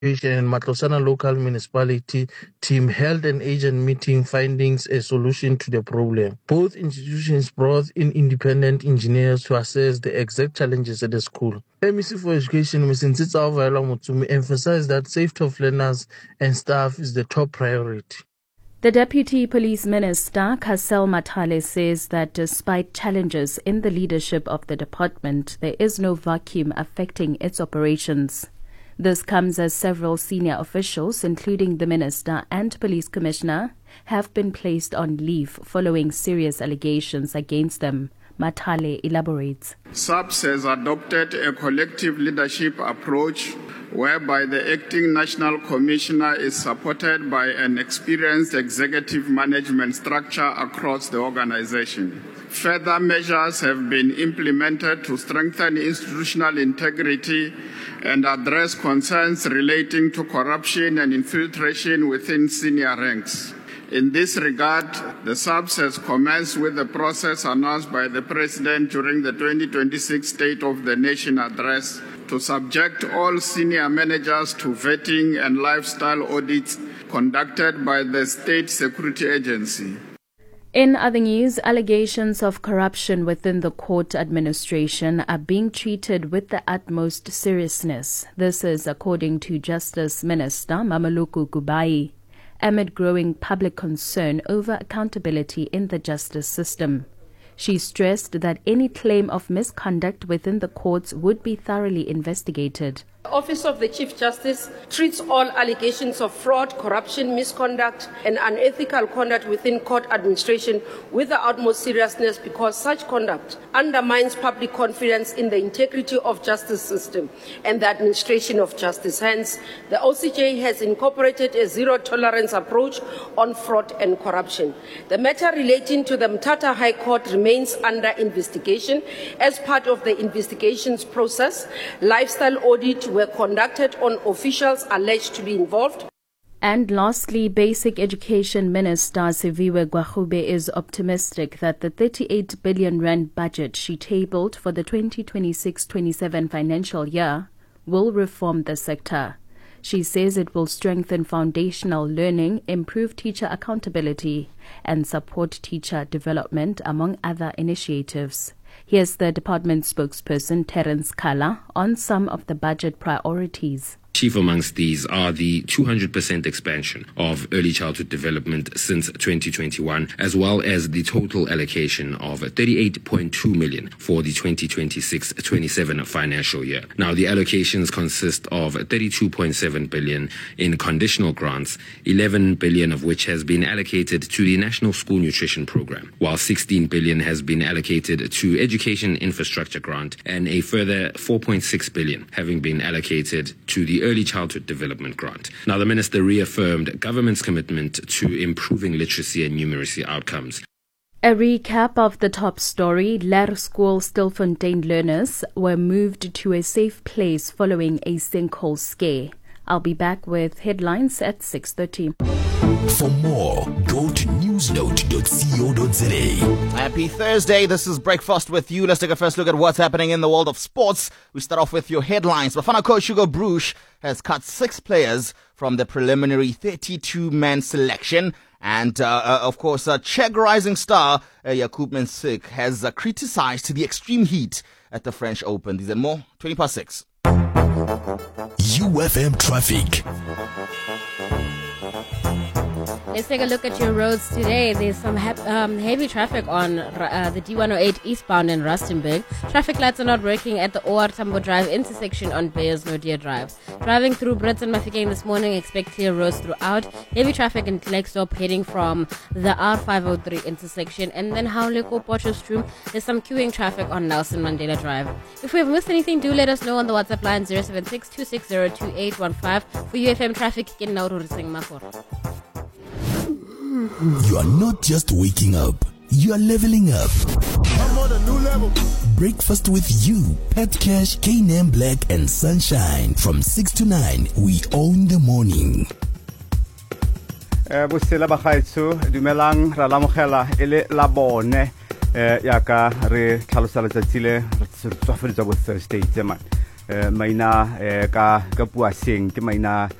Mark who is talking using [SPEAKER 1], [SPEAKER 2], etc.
[SPEAKER 1] and Matlosana local municipality team held an agent meeting finding a solution to the problem. Both institutions brought in independent engineers to assess the exact challenges at the school. MEC for Education, Ms. Nsitsa Availa Mutsumi, emphasized that safety of learners and staff is the top priority.
[SPEAKER 2] The Deputy Police Minister, Kasel Matale, says that despite challenges in the leadership of the department, there is no vacuum affecting its operations. This comes as several senior officials, including the Minister and Police Commissioner, have been placed on leave following serious allegations against them. Matale elaborates.
[SPEAKER 3] SAPS has adopted a collective leadership approach whereby the acting national commissioner is supported by an experienced executive management structure across the organization. Further measures have been implemented to strengthen institutional integrity and address concerns relating to corruption and infiltration within senior ranks. In this regard, the SAPS has commenced with the process announced by the President during the 2026 State of the Nation address to subject all senior managers to vetting and lifestyle audits conducted by the State Security Agency.
[SPEAKER 2] In other news, allegations of corruption within the court administration are being treated with the utmost seriousness. This is according to Justice Minister Mameluku Kubai, amid growing public concern over accountability in the justice system. She stressed that any claim of misconduct within the courts would be thoroughly investigated.
[SPEAKER 4] The Office of the Chief Justice treats all allegations of fraud, corruption, misconduct, and unethical conduct within court administration with the utmost seriousness because such conduct undermines public confidence in the integrity of justice system and the administration of justice. Hence, the OCJ has incorporated a zero-tolerance approach on fraud and corruption. The matter relating to the Mthatha High Court remains under investigation. As part of the investigations process, lifestyle audit were conducted on officials alleged to be involved.
[SPEAKER 2] And lastly, Basic Education Minister Siviwe Gwagube is optimistic that the 38 billion rand budget she tabled for the 2026-27 financial year will reform the sector. She says it will strengthen foundational learning, improve teacher accountability, and support teacher development, among other initiatives. Here's the department spokesperson, Terence Kala, on some of the budget priorities.
[SPEAKER 5] Chief amongst these are the 200% expansion of early childhood development since 2021, as well as the total allocation of 38.2 million for the 2026-27 financial year. Now, the allocations consist of 32.7 billion in conditional grants, 11 billion of which has been allocated to the National School Nutrition Program, while 16 billion has been allocated to Education Infrastructure Grant, and a further 4.6 billion having been allocated to the Early Childhood Development Grant. Now, the minister reaffirmed government's commitment to improving literacy and numeracy outcomes.
[SPEAKER 2] A recap of the top story: Lair School Stilfontein learners were moved to a safe place following a sinkhole scare. I'll be back with headlines at 6:30.
[SPEAKER 6] For more, go to newsnote.co.za.
[SPEAKER 7] Happy Thursday. This is Breakfast with you. Let's take a first look at what's happening in the world of sports. We start off with your headlines. Bafana coach Hugo Bruges has cut 6 players from the preliminary 32-man selection. And, of course, Czech rising star Jakub Mensik has criticized the extreme heat at the French Open. These and more, 6:20.
[SPEAKER 6] UFM traffic.
[SPEAKER 8] Let's take a look at your roads today. There's some heavy traffic on the D108 eastbound in Rustenburg. Traffic lights are not working at the OR Tambo Drive intersection on Bayers Nodia Drive. Driving through Brits and Mafikeng this morning, expect clear roads throughout. Heavy traffic in Klerksdorp heading from the R503 intersection. And then Hauleko Potchefstroom, there's some queuing traffic on Nelson Mandela Drive. If we have missed anything, do let us know on the WhatsApp line 076-260-2815 for UFM traffic in Nauru Maforo.
[SPEAKER 6] You are not just waking up, you are leveling up. I'm on a new level. Breakfast with you, Pet Cash, K-Name Black and Sunshine. From 6 to 9, we own the morning.
[SPEAKER 9] Busela bagaetso dumelang ra lamogela ele la bone ya ka re tlhalosa letsatsi le re tsofeditsa go Thursday tsema maina ka puasing ke maina